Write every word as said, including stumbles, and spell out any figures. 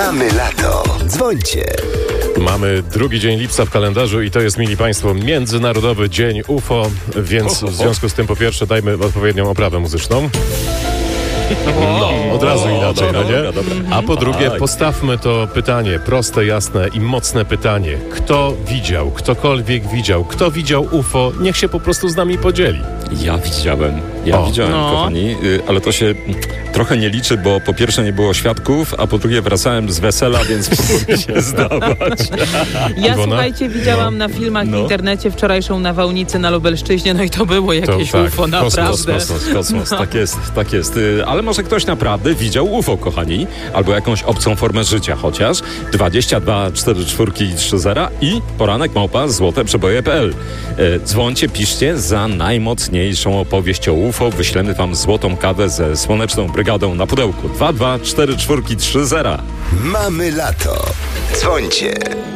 Mamy lato. Dzwońcie. Mamy drugi dzień lipca w kalendarzu i to jest, mili Państwo, Międzynarodowy Dzień U F O, więc w związku z tym po pierwsze dajmy odpowiednią oprawę muzyczną. No, od razu inaczej, no nie? A po drugie, postawmy to pytanie, proste, jasne i mocne pytanie. Kto widział, ktokolwiek widział, kto widział U F O, niech się po prostu z nami podzieli. Ja widziałem, ja O. widziałem, No. kochani, y, ale to się trochę nie liczy, bo po pierwsze nie było świadków, a po drugie wracałem z wesela, więc mogło mi się zdawać. Ja, Iwona? słuchajcie, widziałam na filmach No. w internecie wczorajszą nawałnicę na Lubelszczyźnie, no i to było jakieś tak, U F O, kosmos, naprawdę. Kosmos, kosmos, tak jest, tak jest. Y, Ale może ktoś naprawdę widział U F O, kochani, albo jakąś obcą formę życia chociaż. dwadzieścia dwa czterdzieści cztery trzy zero i poranek małpa złote przeboje kropka p l. Y, Dzwońcie, piszcie za najmocniejszą opowieść o U F O. Wyślemy wam złotą kawę ze Słoneczną Brygadą na pudełku. dwa dwa cztery cztery trzy zero. Mamy lato. Dzwońcie.